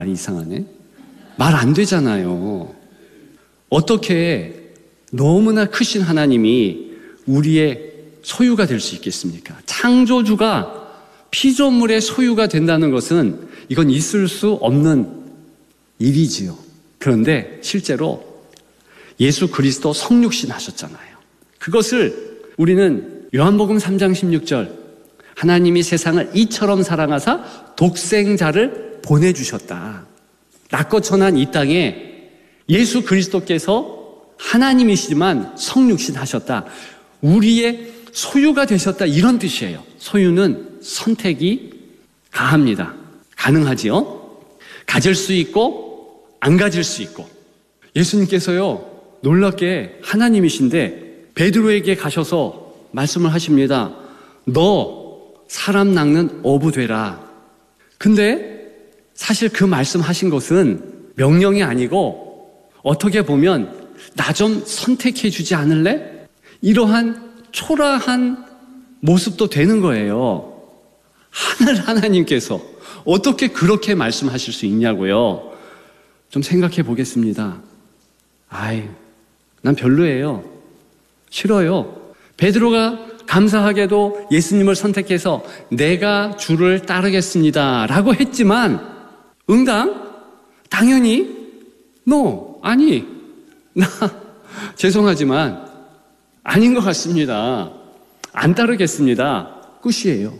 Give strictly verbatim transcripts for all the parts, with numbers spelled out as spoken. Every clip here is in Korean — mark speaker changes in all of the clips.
Speaker 1: 이상하네. 말 안 되잖아요. 어떻게 너무나 크신 하나님이 우리의 소유가 될 수 있겠습니까? 창조주가 피조물의 소유가 된다는 것은 이건 있을 수 없는 일이지요. 그런데 실제로 예수 그리스도 성육신 하셨잖아요. 그것을 우리는 요한복음 삼 장 십육 절 하나님이 세상을 이처럼 사랑하사 독생자를 보내주셨다. 낮고 천한 이 땅에 예수 그리스도께서 하나님이시지만 성육신 하셨다. 우리의 소유가 되셨다. 이런 뜻이에요. 소유는 선택이 가합니다. 가능하지요? 가질 수 있고 안 가질 수 있고. 예수님께서요 놀랍게 하나님이신데 베드로에게 가셔서 말씀을 하십니다. 너 사람 낚는 어부 되라. 근데 사실 그 말씀하신 것은 명령이 아니고 어떻게 보면 나 좀 선택해 주지 않을래? 이러한 초라한 모습도 되는 거예요. 하늘 하나님께서 어떻게 그렇게 말씀하실 수 있냐고요. 좀 생각해 보겠습니다. 아이, 난 별로예요. 싫어요. 베드로가 감사하게도 예수님을 선택해서 내가 주를 따르겠습니다 라고 했지만 응당? 당연히 no, 아니 나 죄송하지만 아닌 것 같습니다. 안 따르겠습니다. 끝이에요.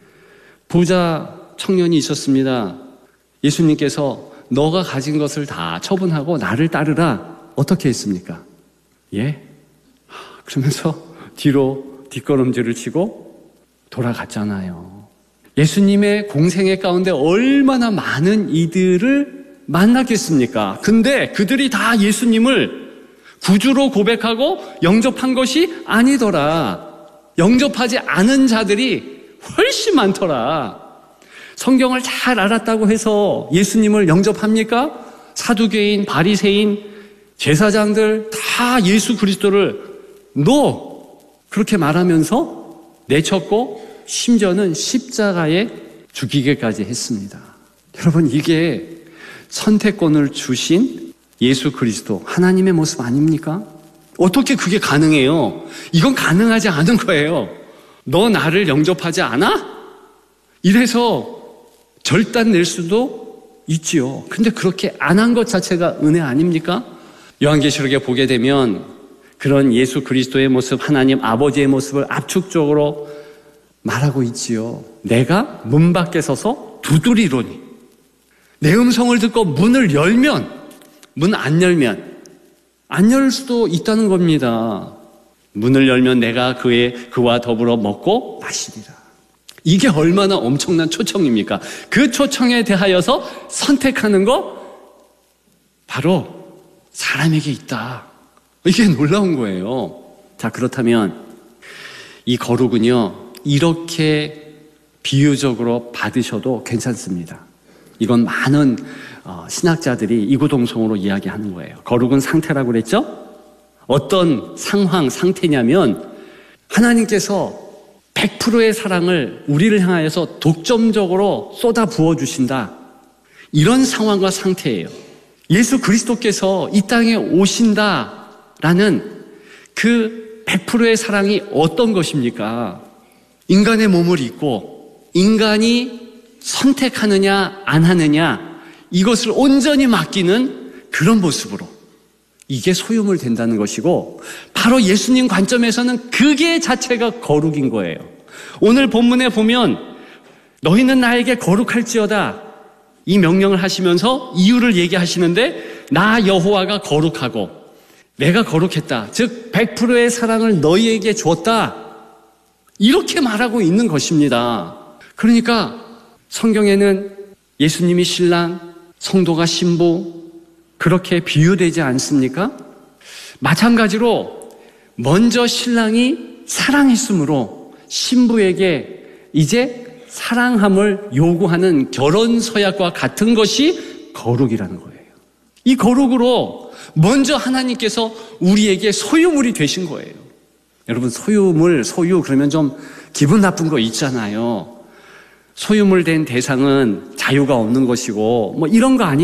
Speaker 1: 부자 청년이 있었습니다. 예수님께서 너가 가진 것을 다 처분하고 나를 따르라. 어떻게 했습니까? 예? 그러면서 뒤로 뒷걸음질을 치고 돌아갔잖아요. 예수님의 공생애 가운데 얼마나 많은 이들을 만났겠습니까? 근데 그들이 다 예수님을 구주로 고백하고 영접한 것이 아니더라. 영접하지 않은 자들이 훨씬 많더라. 성경을 잘 알았다고 해서 예수님을 영접합니까? 사두개인, 바리새인, 제사장들 다 예수 그리스도를 너 그렇게 말하면서 내쳤고 심지어는 십자가에 죽이게까지 했습니다. 여러분, 이게 선택권을 주신 예수 그리스도 하나님의 모습 아닙니까? 어떻게 그게 가능해요? 이건 가능하지 않은 거예요. 너 나를 영접하지 않아? 이래서 절단 낼 수도 있지요. 근데 그렇게 안 한 것 자체가 은혜 아닙니까? 요한계시록에 보게 되면 그런 예수 그리스도의 모습, 하나님 아버지의 모습을 압축적으로 말하고 있지요. 내가 문 밖에 서서 두드리노니 내 음성을 듣고 문을 열면, 문 안 열면 안 열 수도 있다는 겁니다. 문을 열면 내가 그의, 그와 더불어 먹고 마시리라. 이게 얼마나 엄청난 초청입니까? 그 초청에 대하여서 선택하는 거 바로 사람에게 있다. 이게 놀라운 거예요. 자, 그렇다면 이 거룩은요 이렇게 비유적으로 받으셔도 괜찮습니다. 이건 많은 어, 신학자들이 이구동성으로 이야기하는 거예요. 거룩은 상태라고 그랬죠? 어떤 상황, 상태냐면 하나님께서 백 퍼센트의 사랑을 우리를 향하여서 독점적으로 쏟아 부어주신다. 이런 상황과 상태예요. 예수 그리스도께서 이 땅에 오신다라는 그 백 퍼센트의 사랑이 어떤 것입니까? 인간의 몸을 입고 인간이 선택하느냐 안 하느냐 이것을 온전히 맡기는 그런 모습으로 이게 소유물 된다는 것이고 바로 예수님 관점에서는 그게 자체가 거룩인 거예요. 오늘 본문에 보면 너희는 나에게 거룩할지어다 이 명령을 하시면서 이유를 얘기하시는데 나 여호와가 거룩하고 내가 거룩했다. 즉 백 퍼센트의 사랑을 너희에게 줬다. 이렇게 말하고 있는 것입니다. 그러니까 성경에는 예수님이 신랑, 성도가 신부 그렇게 비유되지 않습니까? 마찬가지로 먼저 신랑이 사랑했으므로 신부에게 이제 사랑함을 요구하는 결혼 서약과 같은 것이 거룩이라는 거예요. 이 거룩으로 먼저 하나님께서 우리에게 소유물이 되신 거예요. 여러분, 소유물, 소유 그러면 좀 기분 나쁜 거 있잖아요. 소유물 된 대상은 자유가 없는 것이고 뭐 이런 거 아니에요.